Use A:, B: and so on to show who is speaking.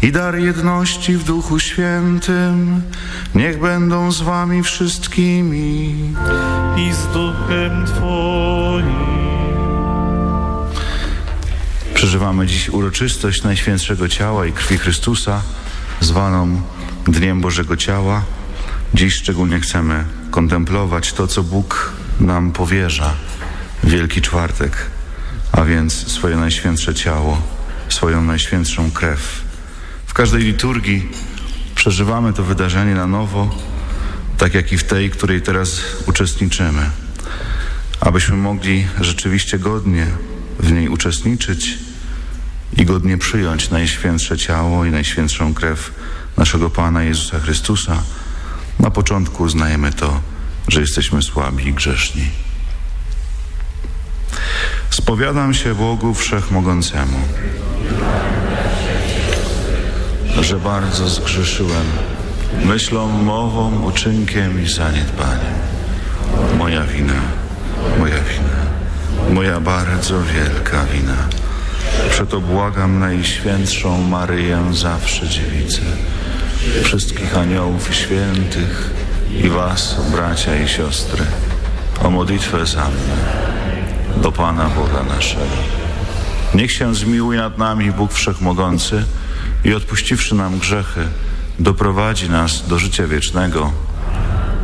A: i dar jedności w Duchu Świętym niech będą z wami wszystkimi
B: i z Duchem Twoim.
A: Przeżywamy dziś uroczystość Najświętszego Ciała i Krwi Chrystusa, zwaną Dniem Bożego Ciała. Dziś szczególnie chcemy kontemplować to, co Bóg nam powierza w Wielki Czwartek, a więc swoje Najświętsze Ciało, swoją Najświętszą krew. W każdej liturgii przeżywamy to wydarzenie na nowo, tak jak i w tej, której teraz uczestniczymy, abyśmy mogli rzeczywiście godnie w niej uczestniczyć i godnie przyjąć Najświętsze Ciało i Najświętszą krew naszego Pana Jezusa Chrystusa. Na początku uznajemy to, że jesteśmy słabi i grzeszni. Spowiadam się Bogu Wszechmogącemu, że bardzo zgrzeszyłem myślą, mową, uczynkiem i zaniedbaniem. Moja wina, moja bardzo wielka wina. Przeto błagam Najświętszą Maryję, zawsze Dziewicę, wszystkich aniołów i świętych i was, bracia i siostry, o modlitwę za mnie do Pana Boga naszego. Niech się zmiłuje nad nami Bóg Wszechmogący i odpuściwszy nam grzechy, doprowadzi nas do życia wiecznego